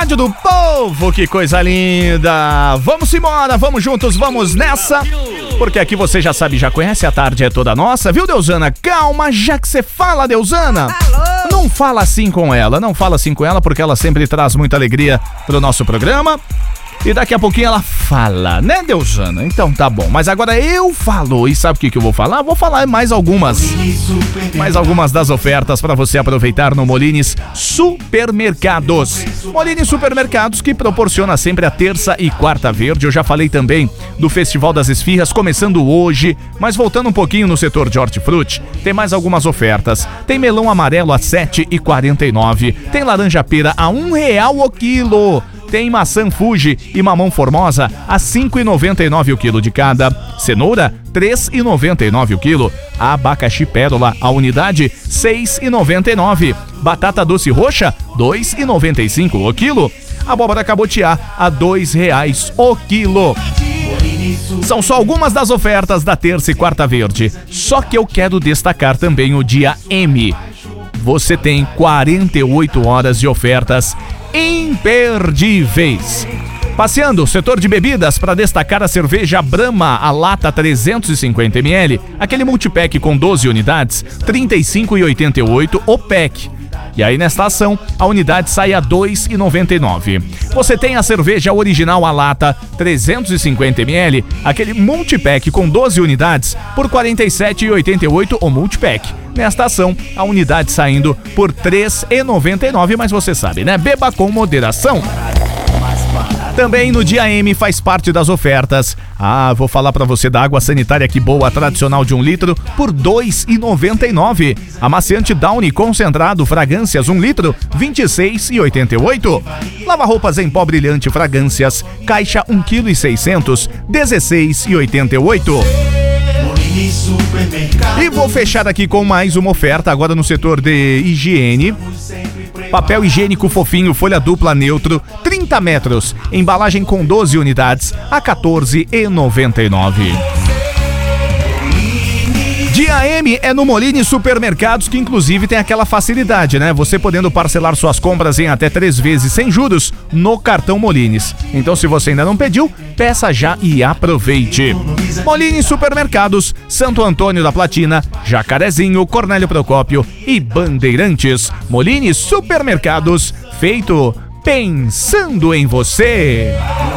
Rádio do Povo, que coisa linda! Vamos embora, vamos juntos, vamos nessa, porque aqui você já sabe, já conhece, a tarde é toda nossa, viu, Deusana? Calma, já que você fala, Deusana, não fala assim com ela, não fala assim com ela, porque ela sempre traz muita alegria pro nosso programa. E daqui a pouquinho ela fala, né, Deusana? Então tá bom, mas agora eu falo. E sabe o que eu vou falar? Vou falar mais algumas das ofertas para você aproveitar no Molines Supermercados. Molines Supermercados, que proporciona sempre a terça e quarta verde. Eu já falei também do Festival das Esfirras, começando hoje, mas voltando um pouquinho no setor de hortifruti, tem mais algumas ofertas. Tem melão amarelo a R$ 7,49. Tem laranja pera a R$1 o quilo. Tem maçã Fuji e mamão Formosa a R$ 5,99 o quilo de cada. Cenoura, R$ 3,99 o quilo. Abacaxi pérola, a unidade, R$ 6,99. Batata doce roxa, R$ 2,95 o quilo. Abóbora cabotiá, a R$ 2,00 o quilo. São só algumas das ofertas da terça e quarta verde. Só que eu quero destacar também o dia M. Você tem 48 horas de ofertas imperdíveis. Passeando o setor de bebidas, para destacar a cerveja Brahma, a lata 350ml, aquele multipack com 12 unidades, R$ 35,88 o pack. E aí nesta ação, a unidade sai a R$ 2,99. Você tem a cerveja original a lata 350ml, aquele multipack com 12 unidades, por R$ 47,88 o multipack. Nesta ação, a unidade saindo por R$ 3,99, mas você sabe, né? Beba com moderação. Também no dia M faz parte das ofertas. Vou falar pra você da água sanitária Que Boa, tradicional de 1 litro, por R$ 2,99. Amaciante Downy concentrado, fragrâncias 1 litro, R$ 26,88. Lava-roupas em pó brilhante, fragrâncias, caixa 1,6 kg, R$ 16,88. E vou fechar aqui com mais uma oferta, agora no setor de higiene. Papel higiênico fofinho, folha dupla neutro, 30 metros, embalagem com 12 unidades, a R$ 14,99. Dia M é no Molines Supermercados, que inclusive tem aquela facilidade, né? Você podendo parcelar suas compras em até 3 vezes sem juros no cartão Molines. Então, se você ainda não pediu, peça já e aproveite. Molines Supermercados, Santo Antônio da Platina, Jacarezinho, Cornélio Procópio e Bandeirantes. Molines Supermercados, feito pensando em você.